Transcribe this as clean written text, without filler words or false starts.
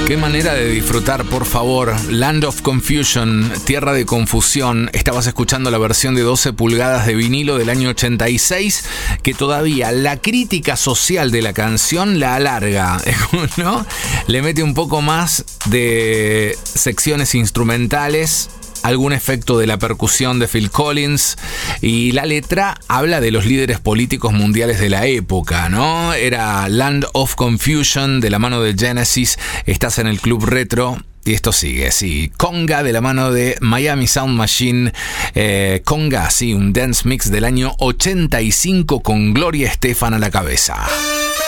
Qué manera de disfrutar, por favor. Land of Confusion, Tierra de Confusión. Estabas escuchando la versión de 12 pulgadas de vinilo del año 86, que todavía la crítica social de la canción la alarga, ¿no? Le mete un poco más de secciones instrumentales, algún efecto de la percusión de Phil Collins, y la letra habla de los líderes políticos mundiales de la época, ¿no? Era Land of Confusion de la mano de Genesis. Estás en el Club Retro y esto sigue, sí. Conga de la mano de Miami Sound Machine. Conga, sí, un dance mix del año 85 con Gloria Estefan a la cabeza.